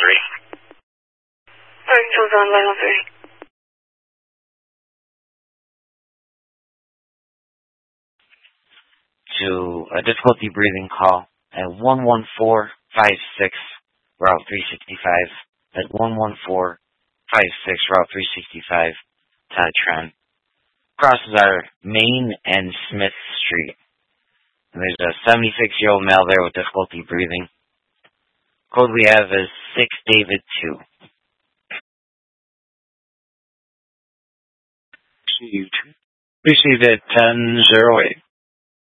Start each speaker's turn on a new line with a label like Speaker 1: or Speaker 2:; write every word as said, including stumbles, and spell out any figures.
Speaker 1: three.
Speaker 2: Alright, hold on, level three.
Speaker 3: To a difficulty breathing call at one one four five six, Route three sixty-five. At one one four five six, Route three sixty-five, Tran. Crosses our Main and Smith Street. And there's a seventy-six-year-old male there with difficulty breathing. Code we have is six David two.
Speaker 4: Received. Received at ten zero eight.